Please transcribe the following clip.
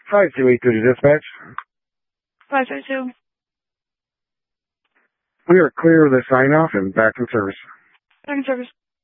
Hi, 282 dispatch. 532. We are clear of the sign-off and back in service. Back in service.